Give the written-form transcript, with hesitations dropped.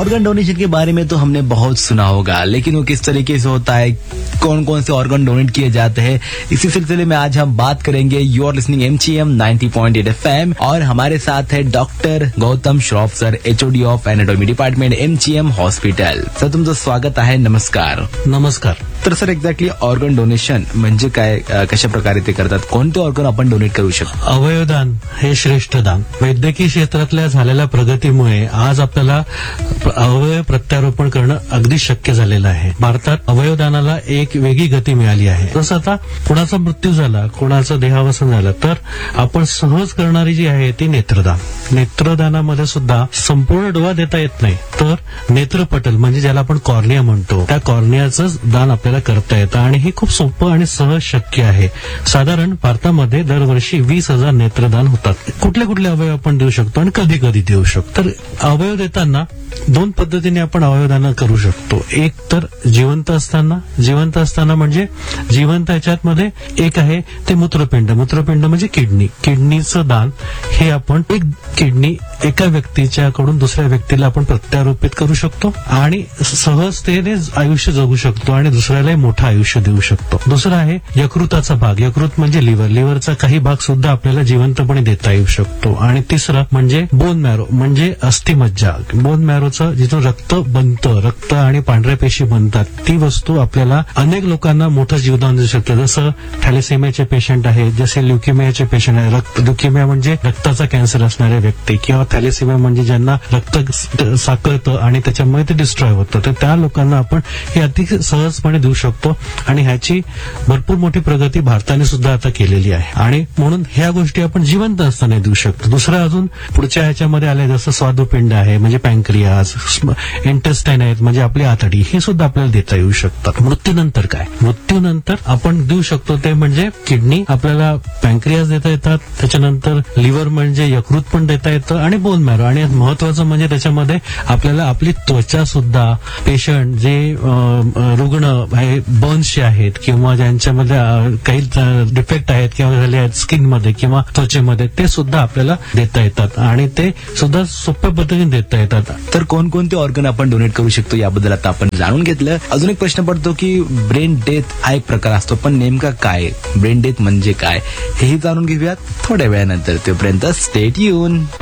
Organ donation के बारे में तो हमने बहुत सुना होगा, लेकिन वो किस तरीके से होता है, कौन कौन से ऑर्गन डोनेट किए जाते हैं, इसी सिलसिले में आज हम बात करेंगे। You R listening MGM 90.8 FM और हमारे साथ है doctor Gautam Shroff sir, HOD of anatomy department MGM hospital. Sir तुमचं स्वागत आहे. नमस्कार. नमस्कार. तर सर एक्झॅक्टली ऑर्गन डोनेशन म्हणजे काय, कशा प्रकारे ते करतात, कोणते ऑर्गन आपण डोनेट करू शकतो? अवयवदान हे श्रेष्ठ दान. वैद्यकीय क्षेत्रातल्या झालेल्या प्रगतीमुळे आज आपल्याला अवयव प्रत्यारोपण करणं अगदी शक्य झालेलं आहे. भारतात अवयवदानाला एक वेगळी गती मिळाली आहे. जसं आता कोणाचा मृत्यू झाला, कोणाचं देहावसन झालं तर आपण सहज करणारी जी आहे ती नेत्रदान. नेत्रदानामध्ये सुद्धा संपूर्ण डोळा देता येत नाही, तर नेत्रपटल म्हणजे ज्याला आपण कॉर्निया म्हणतो, त्या कॉर्नियाचं दान आपल्याला करता येतं आणि हे खूप सोपं आणि सहज शक्य आहे. साधारण भारतामध्ये दरवर्षी 20,000 नेत्रदान होतात. कुठले कुठले अवयव आपण देऊ शकतो आणि कधी कधी देऊ शकतो? तर अवयव देताना दोन पद्धतीने आपण अवयवदान करू शकतो. एक तर जिवंत असताना म्हणजे जिवंत ह्याच्यात मध्ये एक आहे ते मूत्रपिंड म्हणजे किडनीचं दान. हे आपण एक किडनी एका व्यक्तीच्याकडून दुसऱ्या व्यक्तीला आपण प्रत्यारोपित करू शकतो आणि सहजतेने आयुष्य जगू शकतो आणि दुसऱ्यालाही मोठं आयुष्य देऊ शकतो. दुसरा आहे यकृताचा भाग. यकृत म्हणजे लिव्हरचा काही भाग सुद्धा आपल्याला जिवंतपणे देता येऊ शकतो. आणि तिसरं म्हणजे बोन मॅरो म्हणजे अस्थिमज्जा. बोन मॅरोचं जिथून रक्त बनतं, रक्त आणि पांढऱ्या पेशी बनतात, ती वस्तू आपल्याला अनेक लोकांना मोठं जीवदान देऊ शकते. जसं थॅलेसेमियाचे पेशंट आहेत, जसे ल्युकेमियाचे पेशंट आहेत. ल्युकेमिया म्हणजे रक्ताचा कॅन्सर असणारे व्यक्ती, किंवा थॅलेसेमिया म्हणजे ज्यांना रक्त साकळतं आणि त्याच्यामुळे ते डिस्ट्रॉय होतं, तर त्या लोकांना आपण हे अति सहजपणे देऊ शकतो. आणि ह्याची भरपूर मोठी प्रगती भारताने सुद्धा आता केलेली आहे आणि म्हणून ह्या गोष्टी आपण जिवंत असताना देऊ शकतो. दुसरं अजून पुढच्या ह्याच्यामध्ये आले जसं स्वादुपिंड आहे म्हणजे पँक्रियाज, इंटेस्टाईन आहेत म्हणजे आपली आतडी, हे सुद्धा आपल्याला देता येऊ शकतात. मृत्यूनंतर काय? मृत्यूनंतर आपण देऊ शकतो ते म्हणजे किडनी, आपल्याला पँक्रियाज देता येतात, त्याच्यानंतर लिव्हर म्हणजे यकृत पण देता येतं आणि बोन मॅरो. आणि महत्वाचं म्हणजे त्याच्यामध्ये आपल्याला आपली त्वचा सुद्धा, पेशंट जे रुग्ण बर्न्सचे आहेत किंवा ज्यांच्यामध्ये काही डिफेक्ट आहेत किंवा झाले आहेत स्किनमध्ये किंवा त्वचेमध्ये, ते सुद्धा आपल्याला देता येतात आणि ते सुद्धा सोप्या पद्धतीने देता येतात. तर कोणकोणते ऑर्गन आपण डोनेट करू शकतो याबद्दल आता आपण जाणून घेतलं. अजून एक प्रश्न पडतो की ब्रेन डेथ हा एक प्रकार असतो, पण नेमका काय ब्रेन डेथ म्हणजे काय हेही जाणून घेऊयात थोड्या वेळानंतर. तोपर्यंत स्टे ट्यून.